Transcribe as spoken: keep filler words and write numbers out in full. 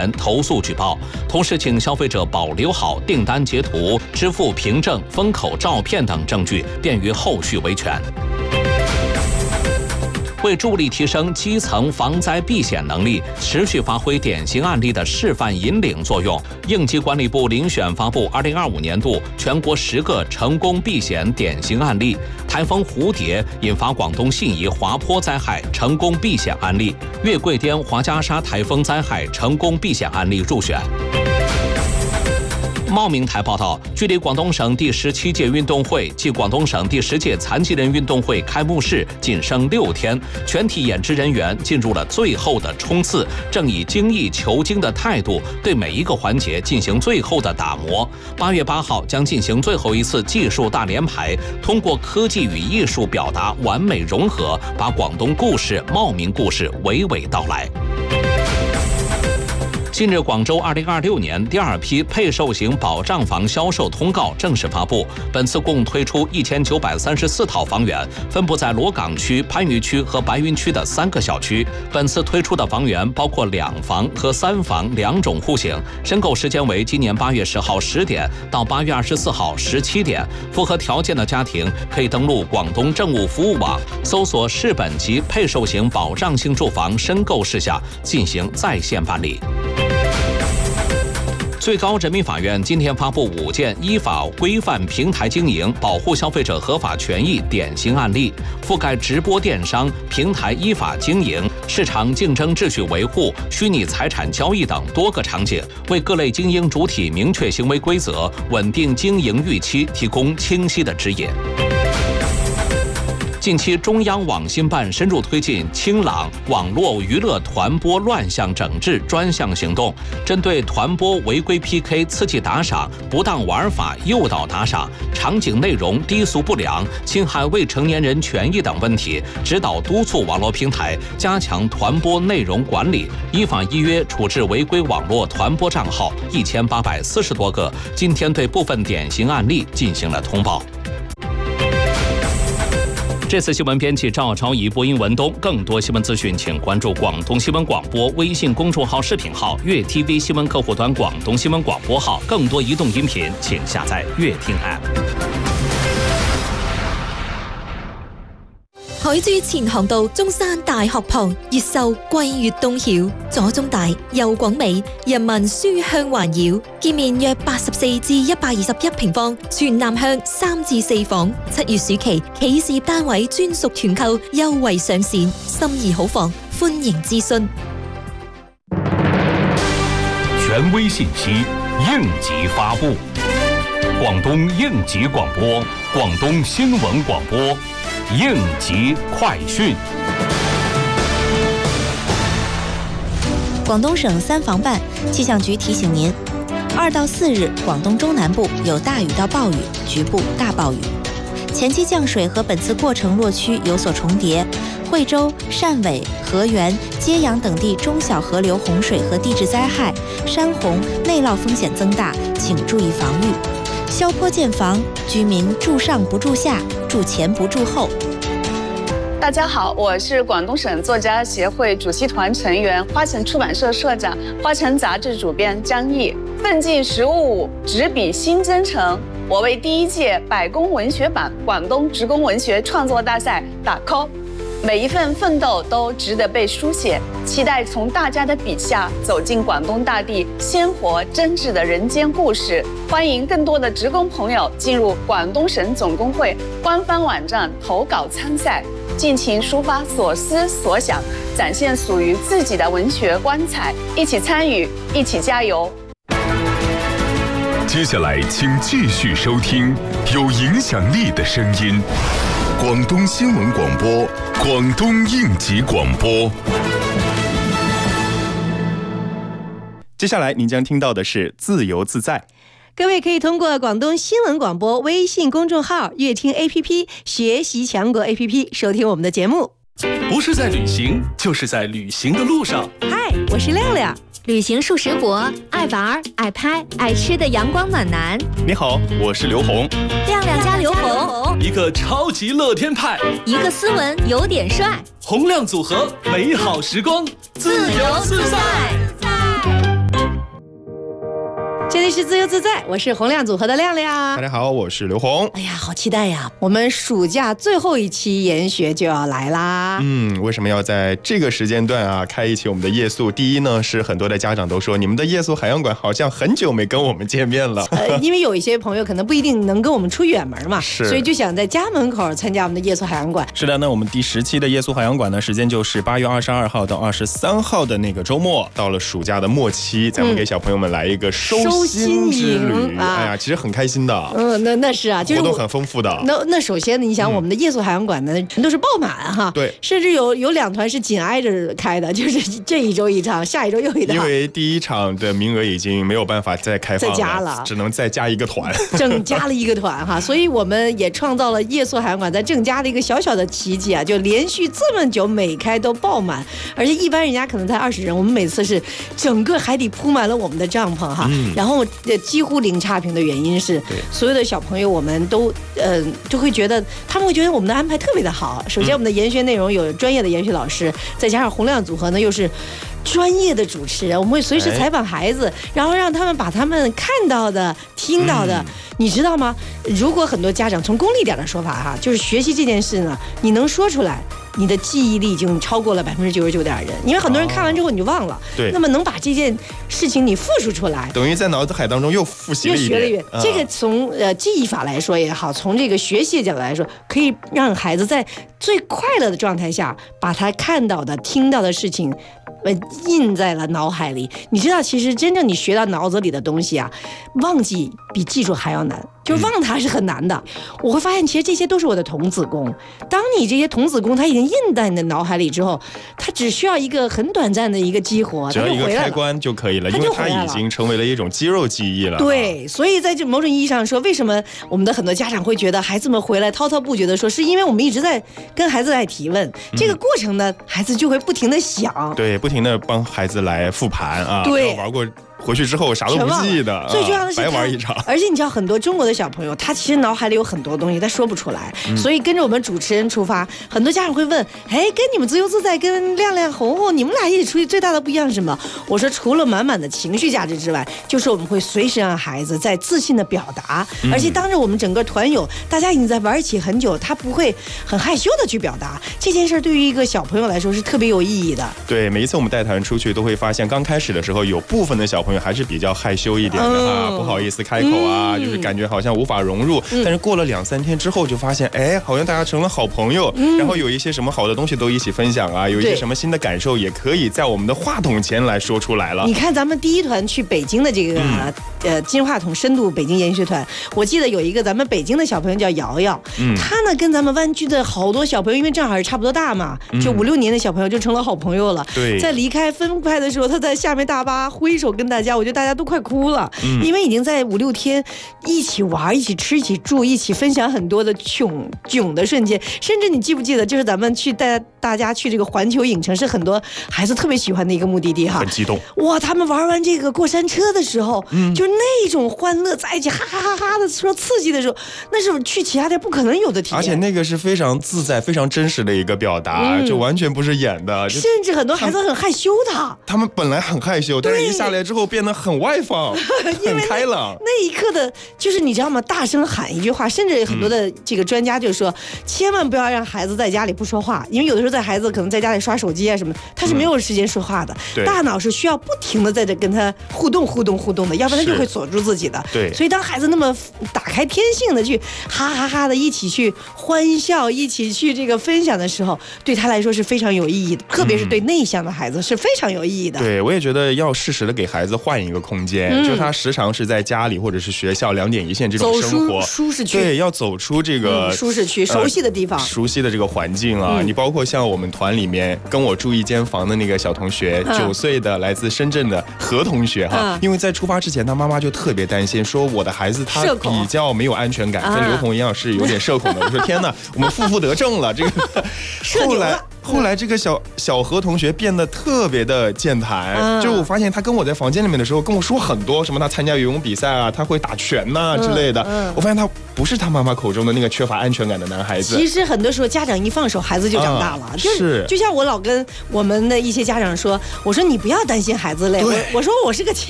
门投诉举报，同时请消费者保留好订单截图、支付凭证、封口照片等证据，便于后续维权。为助力提升基层防灾避险能力，持续发挥典型案例的示范引领作用，应急管理部遴选发布二零二五年度全国十个成功避险典型案例。台风蝴蝶引发广东信宜滑坡灾害成功避险案例，月桂巅华加沙台风灾害成功避险案例入选。茂名台报道，距离广东省第十七届运动会暨广东省第十届残疾人运动会开幕式仅剩六天，全体演职人员进入了最后的冲刺，正以精益求精的态度对每一个环节进行最后的打磨。八月八号将进行最后一次技术大联排，通过科技与艺术表达完美融合，把广东故事、茂名故事娓娓道来。近日，广州二零二六年第二批配售型保障房销售通告正式发布。本次共推出一千九百三十四套房源，分布在萝岗区、番禺区和白云区的三个小区。本次推出的房源包括两房和三房两种户型，申购时间为今年八月十号十点到八月二十四号十七点。符合条件的家庭可以登录广东政务服务网，搜索市本级配售型保障性住房申购事项，进行在线办理。最高人民法院今天发布五件依法规范平台经营、保护消费者合法权益典型案例，覆盖直播电商、平台依法经营、市场竞争秩序维护、虚拟财产交易等多个场景，为各类经营主体明确行为规则、稳定经营预期提供清晰的指引。近期，中央网信办深入推进清朗网络娱乐团播乱象整治专项行动，针对团播违规 P K、刺激打赏、不当玩法、诱导打赏、场景内容低俗不良、侵害未成年人权益等问题，指导督促网络平台加强团播内容管理，依法依约处置违规网络团播账号一千八百四十多个。今天对部分典型案例进行了通报。这次新闻编辑赵朝怡，播音文东。更多新闻资讯，请关注广东新闻广播微信公众号、视频号、粤 T V 新闻客户端、广东新闻广播号。更多移动音频，请下载粤听 App。 海珠前航道中山大學旁，越秀貴越東曉，左中大右廣美，人民書香環繞。建面約八十四至一百二十一平方，全南向三至四房。七月暑期企事業單位專屬團購優惠上線，心儀好房歡迎諮詢。 權威信息，應急發布。廣東應急廣播，廣東新聞廣播。應急快訊。 廣東省三防辦氣象局提醒您，二到四日廣東中南部有大雨到暴雨，局部大暴雨。前期降水和本次過程落區有所重疊，惠州、汕尾、河源、揭陽等地中小河流洪水和地質災害、山洪、內澇風險增大，請注意防禦。消坡建房，居民住上不住下，住前不住後。 大家好，我是廣東省作家協會主席團成員、花城出版社社長、花城雜誌主編張毅。奮進十五五，執筆新征程。我為第一屆百工文學版廣東職工文學創作大賽打 call。每一份奮鬥都值得被書寫，期待從大家的筆下走進廣東大地鮮活真摯的人間故事。歡迎更多的職工朋友進入廣東省總工會官方網站投稿參賽，盡情抒發所思所想，展現屬於自己的文學光彩。一起參與，一起加油。 接下來請繼續收聽有影響力的聲音。廣東新聞廣播，廣東應急廣播。 接下來您將聽到的是自由自在。 各位可以通過廣東新聞廣播微信公眾號、粵聽 A P P、學習強國 A P P 收聽我們的節目。 不是在旅行，就是在旅行的路上。 嗨，我是亮亮。 旅行數十國，愛玩愛拍愛吃的陽光暖男。 你好，我是劉紅。 亮亮加劉紅， 一個超級樂天派， 一個斯文有點帥， 紅亮組合，美好時光，自由自在。 这里是自由自在，我是洪亮组合的亮亮。 大家好，我是刘红。 哎呀，好期待呀！我们暑假最后一期研学就要来啦。 嗯，为什么要在这个时间段啊开一期我们的夜宿？第一呢，是很多的家长都说你们的夜宿海洋馆好像很久没跟我们见面了。 呃，因为有一些朋友可能不一定能跟我们出远门嘛， 是， 所以就想在家门口参加我们的夜宿海洋馆。 是的，那我们第十期的夜宿海洋馆呢，时间就是八月二十二号到二十三号的那个周末。到了暑假的末期，咱们给小朋友们来一个收心之旅。啊、哎呀，其实很开心的。 嗯，那那是啊，就是活动很丰富的。 那那首先呢，你想、嗯、我们的夜宿海洋馆呢，全都是爆满哈。 对， 甚至有有两团是紧挨着开的，就是这一周一场，下一周又一场。 因为第一场的名额已经没有办法再开放了， 再加了， 只能再加一个团， 正加了一个团哈。所以我们也创造了夜宿海洋馆在正加的一个小小的奇迹啊，就连续这么久每开都爆满，而且一般人家可能才二十人，我们每次是整个海底铺满了我们的帐篷哈，嗯、然后几乎零差评的原因是，所有的小朋友我们都呃就会觉得他们会觉得我们的安排特别的好。首先我们的研学内容有专业的研学老师，再加上洪亮组合呢又是专业的主持人，我们会随时采访孩子，然后让他们把他们看到的听到的、嗯、你知道吗？如果很多家长从功利点的说法哈，就是学习这件事呢，你能说出来，你的记忆力已经超过了百分之九十九点人，因为很多人看完之后你就忘了、哦、对，那么能把这件事情你复述出来， 等于在脑海当中又复习了一遍，又学了一遍、 嗯、这个从呃记忆法来说也好，从这个学习角度来说，可以让孩子在最快乐的状态下把他看到的听到的事情呃，印在了脑海里。你知道，其实真正你学到脑子里的东西啊，忘记比记住还要难，就是忘它是很难的。嗯、我会发现，其实这些都是我的童子功。当你这些童子功它已经印在你的脑海里之后，它只需要一个很短暂的一个激活， 只要一个开关就可以了，因为它已经成为了一种肌肉记忆了。 对，所以在这某种意义上说，为什么我们的很多家长会觉得孩子们回来滔滔不绝的说，是因为我们一直在跟孩子来提问，嗯、这个过程呢，孩子就会不停的想， 对，不停的帮孩子来复盘啊， 对， 玩过。回去之后啥都不记得， 最重要的是、 啊、白玩一场。 而且你知道，很多中国的小朋友，他其实脑海里有很多东西，他说不出来。嗯、所以跟着我们主持人出发，很多家长会问：哎，跟你们自由自在，跟亮亮、红红，你们俩一起出去最大的不一样是什么？我说，除了满满的情绪价值之外，就是我们会随时让孩子在自信的表达，嗯、而且当着我们整个团友，大家已经在玩一起很久，他不会很害羞的去表达这件事。对于一个小朋友来说是特别有意义的。 对，每一次我们带团出去，都会发现，刚开始的时候，有部分的小朋友还是比较害。害羞一点的啊，嗯、不好意思开口啊，嗯、就是感觉好像无法融入。嗯、但是过了两三天之后，就发现，哎，好像大家成了好朋友，嗯、然后有一些什么好的东西都一起分享啊，有一些什么新的感受也可以在我们的话筒前来说出来了。 你看，咱们第一团去北京的这个、嗯、呃金话筒深度北京研学团，我记得有一个咱们北京的小朋友叫瑶瑶，嗯、他呢跟咱们湾区的好多小朋友，因为正好是差不多大嘛，嗯、就五六年的小朋友就成了好朋友了。 对， 在离开分派的时候，他在下面大巴挥手跟大家，我觉得大家都快哭了，嗯、因为已经在五六天一起玩、一起吃、一起住、一起分享很多的囧囧的瞬间。甚至你记不记得，就是咱们去带大家去这个环球影城，是很多孩子特别喜欢的一个目的地哈。 很激动哇！他们玩完这个过山车的时候，嗯、就是那种欢乐在一起哈哈哈哈的说刺激的时候，那是去其他地不可能有的体验。 而且那个是非常自在、非常真实的一个表达，嗯、就完全不是演的。 甚至很多孩子很害羞的， 他们本来很害羞，但是一下来之后变得很外放。很开朗， 那一刻的，就是你知道吗？大声喊一句话，甚至很多的这个专家就说，嗯、千万不要让孩子在家里不说话，因为有的时候在孩子可能在家里刷手机啊什么，他是没有时间说话的，嗯、大脑是需要不停的在这跟他互动、互动、互动的，要不然他就会锁住自己的。 对， 所以当孩子那么打开天性的去哈哈哈的一起去欢笑，一起去这个分享的时候，对他来说是非常有意义的，特别是对内向的孩子是非常有意义的。 嗯、对，我也觉得要适时的给孩子换一个空间，嗯、就他时常是在家里或者是学校两点一线这种生活， 舒适区， 对，要走出这个、 嗯、舒适区，熟悉的地方， 呃、熟悉的这个环境啊。嗯、你包括像我们团里面跟我住一间房的那个小同学，九、嗯、岁的来自深圳的何同学哈，嗯、因为在出发之前，他妈妈就特别担心，说我的孩子他比较没有安全感，跟刘红一样是有点社恐的。我说天哪，我们负负得正了，这个后来。后来这个小小何同学变得特别的健谈，嗯、就我发现他跟我在房间里面的时候跟我说很多什么他参加游泳比赛啊，他会打拳呐、啊、之类的、嗯嗯、我发现他不是他妈妈口中的那个缺乏安全感的男孩子。 其实很多时候家长一放手孩子就长大了、啊、就是就像我老跟我们的一些家长说，我说你不要担心孩子累，我我说我是个